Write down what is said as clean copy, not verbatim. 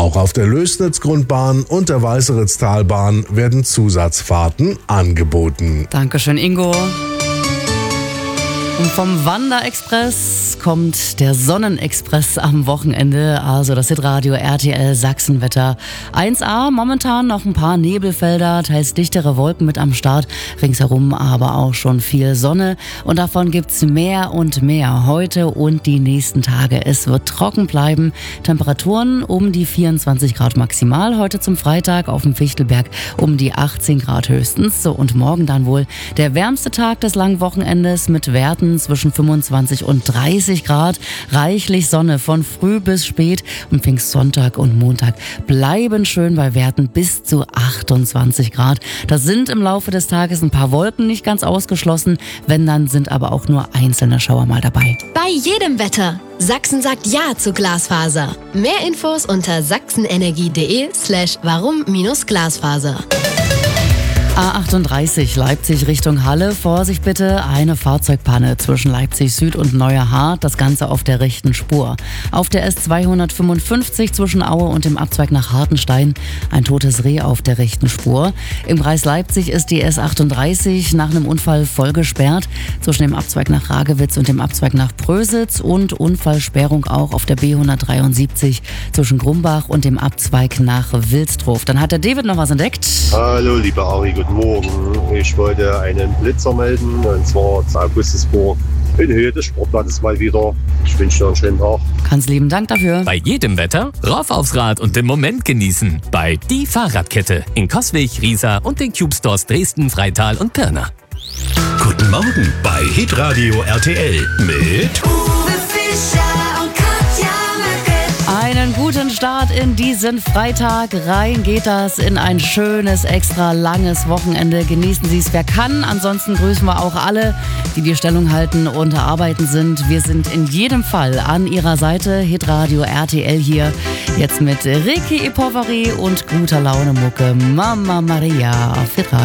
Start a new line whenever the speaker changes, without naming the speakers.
Auch auf der Lößnitz-Grundbahn und der Weißeritztalbahn werden Zusatzfahrten angeboten.
Dankeschön, Ingo. Und vom Wanderexpress kommt der Sonnenexpress am Wochenende, also das Hitradio RTL Sachsenwetter. 1A, momentan noch ein paar Nebelfelder, teils dichtere Wolken mit am Start, ringsherum aber auch schon viel Sonne und davon gibt's mehr und mehr heute und die nächsten Tage. Es wird trocken bleiben, Temperaturen um die 24 Grad maximal, heute zum Freitag auf dem Fichtelberg um die 18 Grad höchstens. So, und morgen dann wohl der wärmste Tag des langen Wochenendes mit Werten zwischen 25 und 30 Grad. Reichlich Sonne von früh bis spät und Pfingstsonntag und Montag bleiben schön bei Werten bis zu 28 Grad. Da sind im Laufe des Tages ein paar Wolken nicht ganz ausgeschlossen. Wenn, dann sind aber auch nur einzelne Schauer mal dabei.
Bei jedem Wetter. Sachsen sagt Ja zu Glasfaser. Mehr Infos unter sachsenenergie.de/warum-Glasfaser.
A38 Leipzig Richtung Halle. Vorsicht bitte, eine Fahrzeugpanne zwischen Leipzig Süd und Neuerhardt. Das Ganze auf der rechten Spur. Auf der S255 zwischen Aue und dem Abzweig nach Hartenstein. Ein totes Reh auf der rechten Spur. Im Kreis Leipzig ist die S38 nach einem Unfall voll gesperrt. Zwischen dem Abzweig nach Ragewitz und dem Abzweig nach Prösitz. Und Unfallsperrung auch auf der B173 zwischen Grumbach und dem Abzweig nach Wilsdruf. Dann hat der David noch was entdeckt.
Hallo, liebe Ari, guten Morgen. Ich wollte einen Blitzer melden, und zwar zu Augustusburg in Höhe des Sportplatzes mal wieder. Ich wünsche dir einen schönen Tag.
Ganz lieben Dank dafür.
Bei jedem Wetter rauf aufs Rad und den Moment genießen. Bei Die Fahrradkette in Coswig, Riesa und den Cube Stores Dresden, Freital und Pirna.
Guten Morgen bei Hitradio RTL mit
Uwe Fischer und Katja Möcke.
Einen guten Start in diesen Freitag. Rein geht das in ein schönes, extra langes Wochenende. Genießen Sie es, wer kann. Ansonsten grüßen wir auch alle, die die Stellung halten und arbeiten sind. Wir sind in jedem Fall an Ihrer Seite. Hitradio RTL hier. Jetzt mit Ricky Ipovary und guter Laune Mucke. Mama Maria auf Hitradio.